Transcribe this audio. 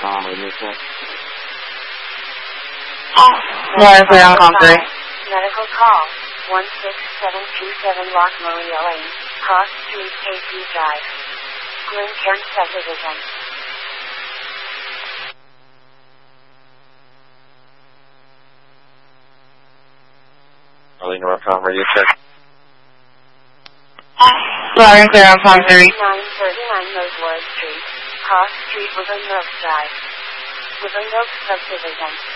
Northcom Radio Check. Northern Clear on Com 3. Medical call 16727 Lock Maria Lane, Cross Street, KP Drive, Glencairn Subdivision. Early Northcom Radio Check. Northern Clear on Com 3. 939 Rosewood Street, Cross Street, Woodland Oaks Drive, Woodland Oaks Subdivision.